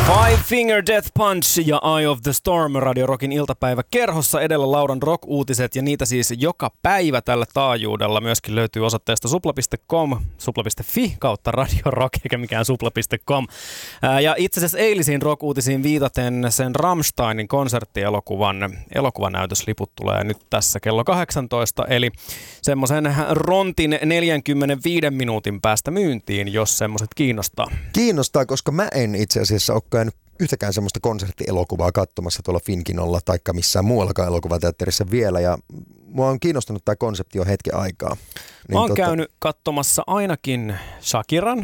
Five Finger Death Punch ja Eye of the Storm Radio Rockin iltapäivä kerhossa edellä Laudan rock-uutiset ja niitä siis joka päivä tällä taajuudella myöskin löytyy osoitteesta supla.com, supla.fi kautta Radio Rock eikä mikään supla.com. Ja itse asiassa eilisiin rock-uutisiin viitaten sen Rammsteinin konserttielokuvanäytösliput tulee nyt tässä kello 18, eli semmoisen rontin 45 minuutin päästä myyntiin, jos semmoiset kiinnostaa. Kiinnostaa, koska mä en itse asiassa ole käynyt yhtäkään semmoista konserttielokuvaa katsomassa tuolla Finkinolla taikka missään muuallakaan elokuvateatterissa vielä, ja mua on kiinnostunut tämä konsepti jo hetken aikaa. Mä oon käynyt katsomassa ainakin Shakiran.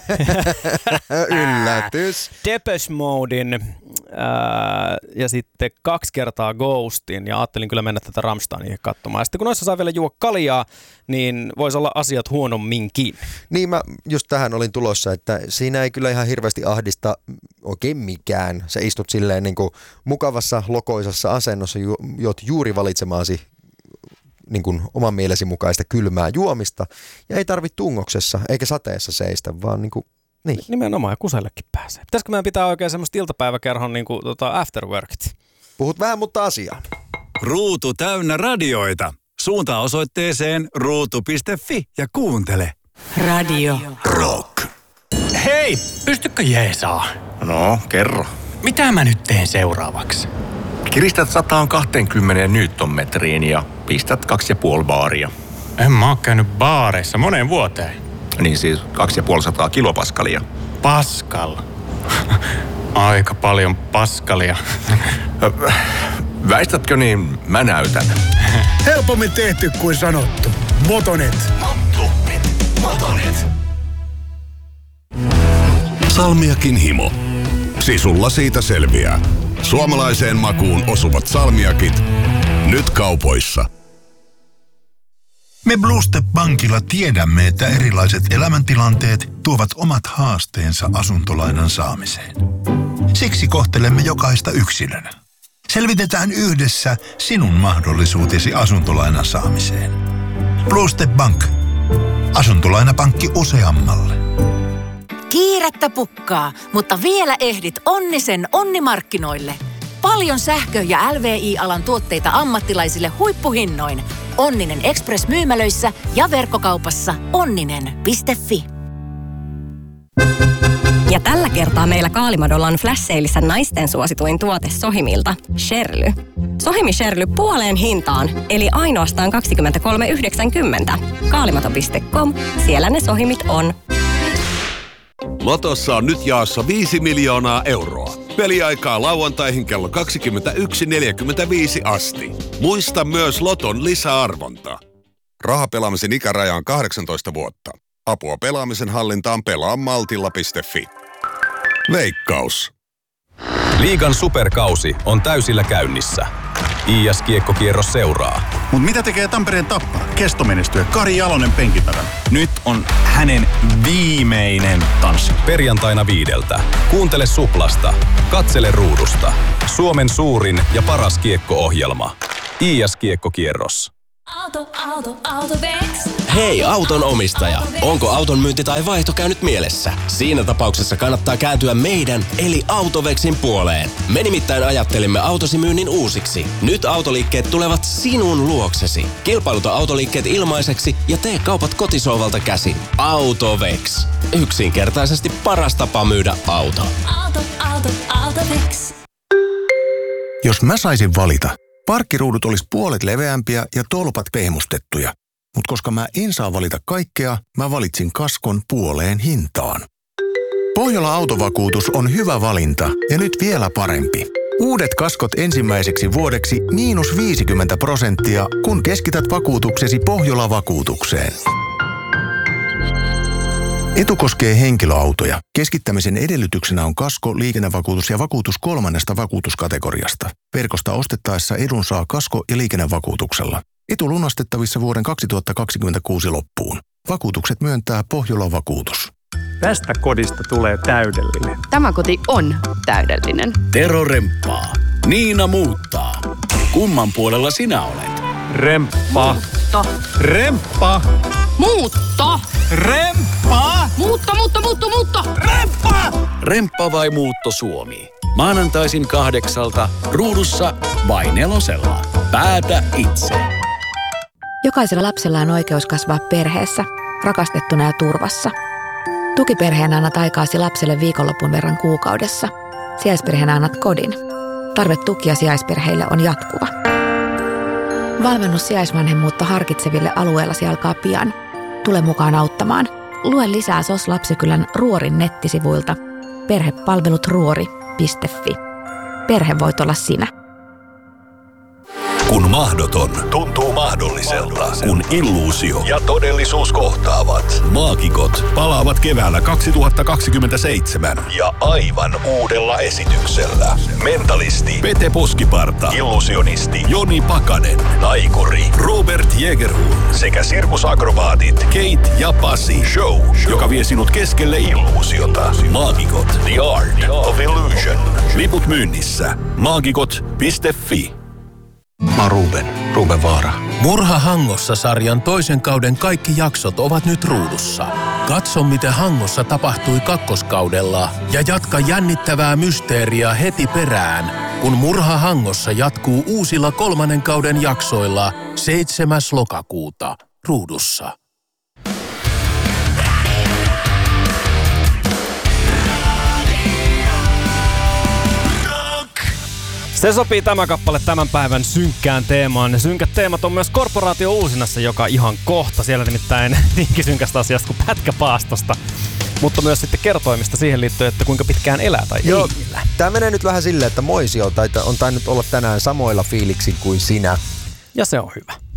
Yllätys. Depeche Moden ja sitten 2 kertaa Ghostin, ja ajattelin kyllä mennä tätä Rammsteinia katsomaan. Ja sitten kun noissa saa vielä juo kaljaa, niin voisi olla asiat huonomminkin. Niin mä just tähän olin tulossa, että siinä ei kyllä ihan hirveästi ahdista oikein mikään. Sä istut silleen niin kuin mukavassa lokoisessa asennossa, joot juuri valitsemaasi niin kuin oman mielesi mukaista kylmää juomista, ja ei tarvitse tungoksessa eikä sateessa seistä, vaan niin kuin, niin. Nimenomaan, ja kusellekin pääsee. Pitäisikö meidän pitää oikein semmoista iltapäiväkerhon niin kuin, afterworkit? Puhut vähän, mutta asiaa. Ruutu täynnä radioita. Suuntaa osoitteeseen ruutu.fi ja kuuntele. Radio Rock. Hei, pystykö jeesaa? No, kerro. Mitä mä nyt teen seuraavaksi? Kiristät 120 newtonmetriin ja pistät 2,5 baaria. En mä oo käynyt baareissa moneen vuoteen. Niin siis 2,5 kilopaskalia. Paskal. Aika paljon paskalia. Väistätkö niin, mä näytän. Helpommin tehty kuin sanottu. Motonet. Motonet. Salmiakin himo. Sisulla siitä selviää. Suomalaiseen makuun osuvat salmiakit. Nyt kaupoissa. Me Blue Step Bankilla tiedämme, että erilaiset elämäntilanteet tuovat omat haasteensa asuntolainan saamiseen. Siksi kohtelemme jokaista yksilönä. Selvitetään yhdessä sinun mahdollisuutesi asuntolainan saamiseen. Blue Step Bank. Asuntolainapankki useammalle. Kiirettä pukkaa, mutta vielä ehdit Onnisen Onnimarkkinoille. Paljon sähkö- ja LVI-alan tuotteita ammattilaisille huippuhinnoin. Onninen Express-myymälöissä ja verkkokaupassa onninen.fi. Ja tällä kertaa meillä Kaalimadolla on flash-seilissä naisten suosituin tuote Sohimilta, Sherly. Sohimi Sherly puoleen hintaan, eli ainoastaan 23,90. Kaalimado.com, siellä ne Sohimit on. Lotossa on nyt jaossa 5 miljoonaa euroa. Peliaikaa lauantaihin kello 21.45 asti. Muista myös Loton lisäarvonta. Rahapelaamisen ikäraja on 18 vuotta. Apua pelaamisen hallintaan pelaa maltilla.fi. Veikkaus. Liigan superkausi on täysillä käynnissä. IS-kiekkokierros seuraa. Mut mitä tekee Tampereen Tappara? Kestomenestyjä Kari Jalonen penkin takana. Nyt on hänen viimeinen tanssi. Perjantaina 5. Kuuntele Suplasta. Katsele ruudusta. Suomen suurin ja paras kiekko-ohjelma. IS-kiekkokierros. Autovex. Hei auton omistaja, onko auton myynti tai vaihto käynyt mielessä? Siinä tapauksessa kannattaa kääntyä meidän eli Autovexin puoleen. Me nimittäin ajattelimme autosi myynnin uusiksi. Nyt autoliikkeet tulevat sinun luoksesi. Kilpailuta autoliikkeet ilmaiseksi ja tee kaupat kotisohvalta käsin. Autovex. Yksinkertaisesti paras tapa myydä auto. Autovex. Jos mä saisin valita, parkkiruudut olisi puolet leveämpiä ja tolpat pehmustettuja. Mutta koska mä en saa valita kaikkea, mä valitsin kaskon puoleen hintaan. Pohjola Autovakuutus on hyvä valinta ja nyt vielä parempi. Uudet kaskot ensimmäiseksi vuodeksi -50%, kun keskität vakuutuksesi Pohjola-vakuutukseen. Etu koskee henkilöautoja. Keskittämisen edellytyksenä on kasko, liikennevakuutus ja vakuutus 3. vakuutuskategoriasta. Verkosta ostettaessa edun saa kasko- ja liikennevakuutuksella. Etu lunastettavissa vuoden 2026 loppuun. Vakuutukset myöntää Pohjola Vakuutus. Tästä kodista tulee täydellinen. Tämä koti on täydellinen. Tero remppaa. Niina muuttaa. Kumman puolella sinä olet? Remppa. Muutto. Remppa. Muutto. Remppa. Muutto. Remppa. Remppa vai muutto Suomi? Maanantaisin 8:00 Ruudussa vai 4:00. Päätä itse. Jokaisella lapsella on oikeus kasvaa perheessä, rakastettuna ja turvassa. Tukiperheenä annat aikaasi lapselle viikonlopun verran kuukaudessa. Sijaisperheenä annat kodin. Tarve tukia sijaisperheille on jatkuva. Valmennus sijaisvanhemmuutta harkitseville alueellasi alkaa pian. Tule mukaan auttamaan. Lue lisää SOS Lapsikylän Ruorin nettisivuilta perhepalvelutruori.fi. Perhe voit olla sinä. Kun mahdoton tuntuu mahdolliselta, kun illuusio ja todellisuus kohtaavat. Maagikot palaavat keväällä 2027 ja aivan uudella esityksellä. Mentalisti Pete Poskiparta, illusionisti Joni Pakanen, taikuri Robert Jägerhuun sekä sirkusakrobaatit Kate ja Pasi. Show, joka vie sinut keskelle illuusiota. Maagikot, The Art of Illusion. Liput myynnissä. Maagikot.fi. Mä oon Ruben Vaara. Murha Hangossa-sarjan toisen kauden kaikki jaksot ovat nyt Ruudussa. Katso, miten Hangossa tapahtui kakkoskaudella ja jatka jännittävää mysteeriä heti perään, kun Murha Hangossa jatkuu uusilla 3. kauden jaksoilla 7. lokakuuta Ruudussa. Se sopii tämä kappale tämän päivän synkkään teemaan. Ne synkät teemat on myös Korporaatio Uusinnassa, joka ihan kohta. Siellä nimittäin niinkin synkästä asiasta kuin pätkäpaastosta. Mutta myös sitten kertoimista siihen liittyen, että kuinka pitkään elää tai ei elää. Tää menee nyt vähän silleen, että Moisio on tainnut olla tänään samoilla fiiliksi kuin sinä. Ja se on hyvä.